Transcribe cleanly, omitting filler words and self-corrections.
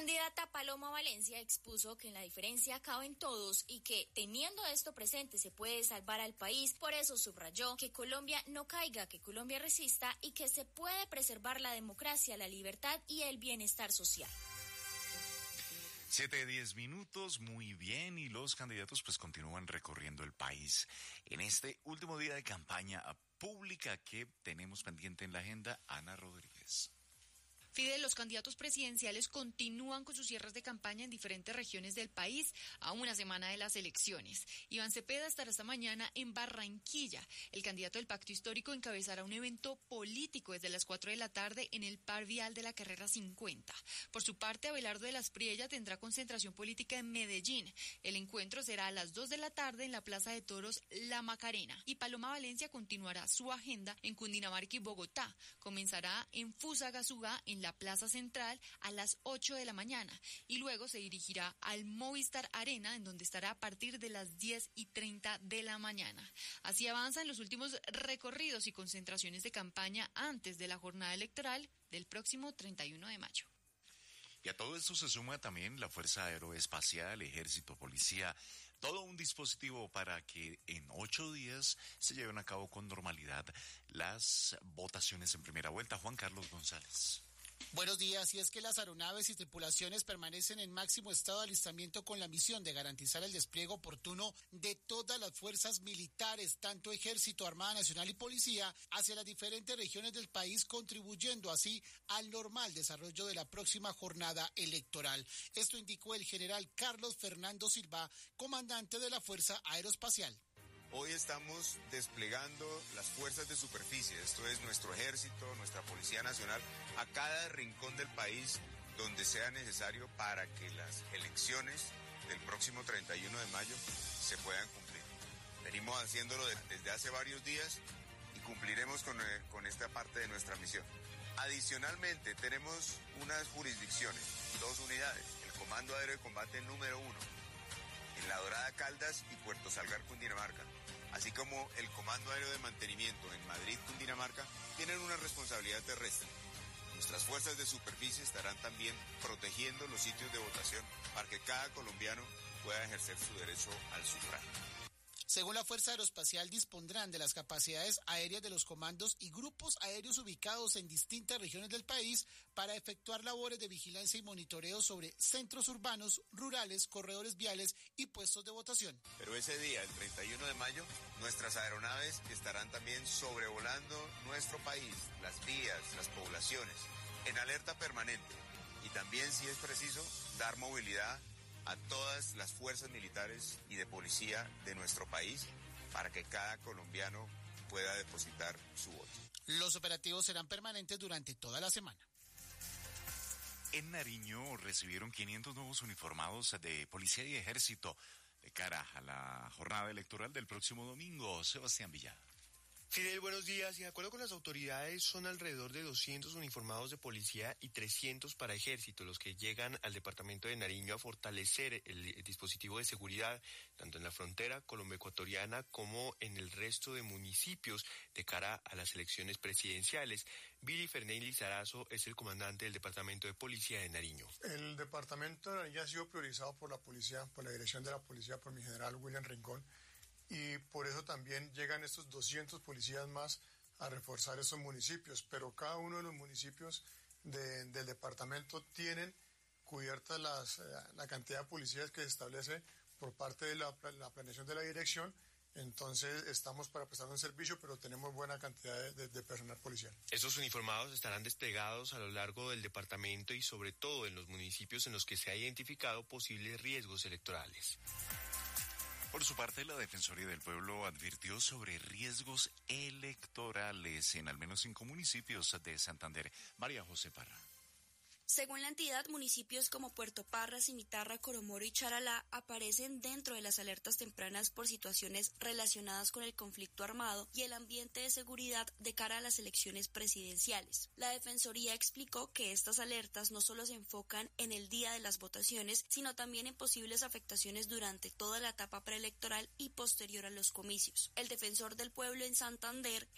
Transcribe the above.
candidata Paloma Valencia expuso que en la diferencia caben todos y que, teniendo esto presente, se puede salvar al país. Por eso subrayó que Colombia no caiga, que Colombia resista y que se puede preservar la democracia, la libertad y el bienestar social. 7:10, muy bien, y los candidatos pues continúan recorriendo el país. En este último día de campaña pública que tenemos pendiente en la agenda, Ana Rodríguez. Fidel, los candidatos presidenciales continúan con sus cierres de campaña en diferentes regiones del país a una semana de las elecciones. Iván Cepeda estará esta mañana en Barranquilla. El candidato del Pacto Histórico encabezará un evento político desde las 4 de la tarde en el Par Vial de la Carrera 50. Por su parte, Abelardo de las Priella tendrá concentración política en Medellín. El encuentro será a las 2 de la tarde en la Plaza de Toros La Macarena. Y Paloma Valencia continuará su agenda en Cundinamarca y Bogotá. Comenzará en Fusagasugá, en la Plaza Central, a las 8 de la mañana, y luego se dirigirá al Movistar Arena, en donde estará a partir de las 10:30 de la mañana. Así avanzan los últimos recorridos y concentraciones de campaña antes de la jornada electoral del próximo 31 de mayo. Y a todo esto se suma también la Fuerza Aeroespacial, Ejército, Policía, todo un dispositivo para que en 8 días se lleven a cabo con normalidad las votaciones en primera vuelta. Juan Carlos González. Buenos días. Y es que las aeronaves y tripulaciones permanecen en máximo estado de alistamiento con la misión de garantizar el despliegue oportuno de todas las fuerzas militares, tanto Ejército, Armada Nacional y Policía, hacia las diferentes regiones del país, contribuyendo así al normal desarrollo de la próxima jornada electoral. Esto indicó el general Carlos Fernando Silva, comandante de la Fuerza Aeroespacial. Hoy estamos desplegando las fuerzas de superficie, esto es nuestro ejército, nuestra Policía Nacional, a cada rincón del país donde sea necesario para que las elecciones del próximo 31 de mayo se puedan cumplir. Venimos haciéndolo desde hace varios días y cumpliremos con esta parte de nuestra misión. Adicionalmente, tenemos unas jurisdicciones, 2 unidades, el Comando Aéreo de Combate número 1, en La Dorada, Caldas y Puerto Salgar, Cundinamarca, así como el Comando Aéreo de Mantenimiento en Madrid, Cundinamarca, tienen una responsabilidad terrestre. Nuestras fuerzas de superficie estarán también protegiendo los sitios de votación para que cada colombiano pueda ejercer su derecho al sufragio. Según la Fuerza Aeroespacial, dispondrán de las capacidades aéreas de los comandos y grupos aéreos ubicados en distintas regiones del país para efectuar labores de vigilancia y monitoreo sobre centros urbanos, rurales, corredores viales y puestos de votación. Pero ese día, el 31 de mayo, nuestras aeronaves estarán también sobrevolando nuestro país, las vías, las poblaciones, en alerta permanente. Y también, si es preciso, dar movilidad a todas las fuerzas militares y de policía de nuestro país para que cada colombiano pueda depositar su voto. Los operativos serán permanentes durante toda la semana. En Nariño recibieron 500 nuevos uniformados de policía y ejército de cara a la jornada electoral del próximo domingo. Sebastián Villada. Fidel, buenos días. Y de acuerdo con las autoridades, son alrededor de 200 uniformados de policía y 300 para ejército los que llegan al departamento de Nariño a fortalecer el dispositivo de seguridad, tanto en la frontera colombo-ecuatoriana como en el resto de municipios de cara a las elecciones presidenciales. Billy Ferney Lizarazo es el comandante del departamento de policía de Nariño. El departamento de Nariño ha sido priorizado por la policía, por la dirección de la policía, por mi general William Rincón. Y por eso también llegan estos 200 policías más a reforzar esos municipios, pero cada uno de los municipios del departamento tienen cubierta la cantidad de policías que se establece por parte de la planeación de la dirección. Entonces estamos para prestar un servicio, pero tenemos buena cantidad de personal policial. Estos uniformados estarán desplegados a lo largo del departamento y sobre todo en los municipios en los que se ha identificado posibles riesgos electorales. Por su parte, la Defensoría del Pueblo advirtió sobre riesgos electorales en al menos 5 municipios de Santander. María José Parra. Según la entidad, municipios como Puerto Parra, Cimitarra, Coromoro y Charalá aparecen dentro de las alertas tempranas por situaciones relacionadas con el conflicto armado y el ambiente de seguridad de cara a las elecciones presidenciales. La Defensoría explicó que estas alertas no solo se enfocan en el día de las votaciones, sino también en posibles afectaciones durante toda la etapa preelectoral y posterior a los comicios. El defensor del pueblo en Santander,